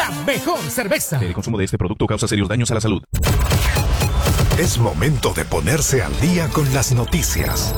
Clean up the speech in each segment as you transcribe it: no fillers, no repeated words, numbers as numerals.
la mejor cerveza. El consumo de este producto causa serios daños a la salud. Es momento de ponerse al día con las noticias.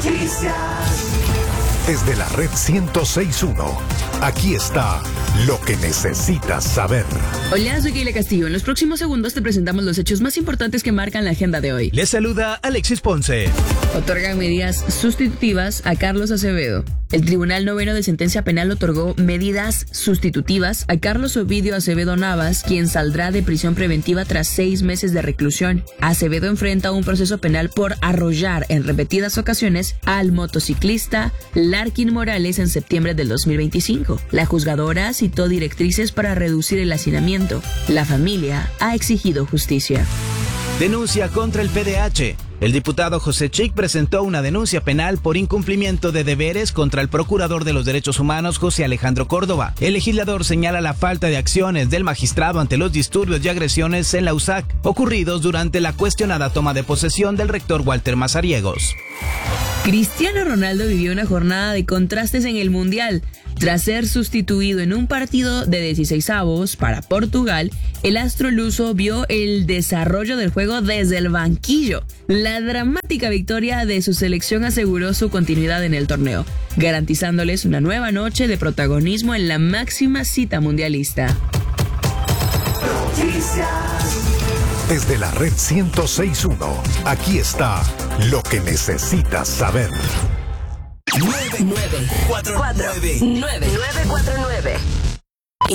Desde la red 106.1, aquí está lo que necesitas saber. Hola, soy Keila Castillo. En los próximos segundos te presentamos los hechos más importantes que marcan la agenda de hoy. Les saluda Alexis Ponce. Otorgan medidas sustitutivas a Carlos Acevedo. El Tribunal Noveno de Sentencia Penal otorgó medidas sustitutivas a Carlos Ovidio Acevedo Navas, quien saldrá de prisión preventiva tras 6 meses de reclusión. Acevedo enfrenta un proceso penal por arrollar en repetidas ocasiones al motociclista Larkin Morales en septiembre del 2025. La juzgadora citó directrices para reducir el hacinamiento. La familia ha exigido justicia. Denuncia contra el PDH. El diputado José Chic presentó una denuncia penal por incumplimiento de deberes contra el procurador de los derechos humanos José Alejandro Córdoba. El legislador señala la falta de acciones del magistrado ante los disturbios y agresiones en la USAC ocurridos durante la cuestionada toma de posesión del rector Walter Mazariegos. Cristiano Ronaldo vivió una jornada de contrastes en el Mundial. Tras ser sustituido en un partido de 16avos para Portugal, el astro luso vio el desarrollo del juego desde el banquillo. La dramática victoria de su selección aseguró su continuidad en el torneo, garantizándoles una nueva noche de protagonismo en la máxima cita mundialista. Desde la red 106.1, aquí está lo que necesitas saber. 949.